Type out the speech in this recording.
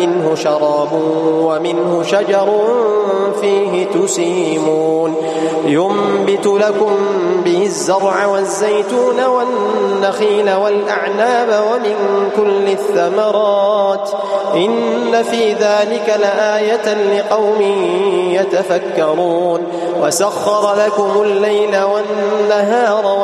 منه شراب ومنه شجر فيه تسيمون ينبت لكم به الزرع والزيتون والنخيل والأعناب ومن كل الثمرات إن في ذلك لآية لقوم يتفكرون وسخر لكم الليل والنهار